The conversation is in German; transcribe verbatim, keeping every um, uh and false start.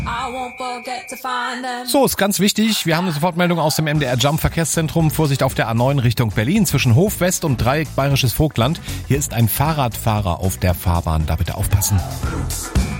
So, ist ganz wichtig. Wir haben eine Sofortmeldung aus dem M D R Jump Verkehrszentrum. Vorsicht auf der A neun Richtung Berlin zwischen Hof West und Dreieck Bayerisches Vogtland. Hier ist ein Fahrradfahrer auf der Fahrbahn. Da bitte aufpassen.